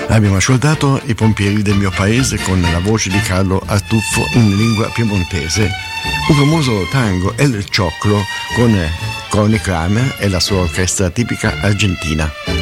Abbiamo ascoltato I pompieri del mio paese con la voce di Carlo Artuffo in lingua piemontese, un famoso tango El Choclo con Connie Kramer e la sua orchestra tipica argentina.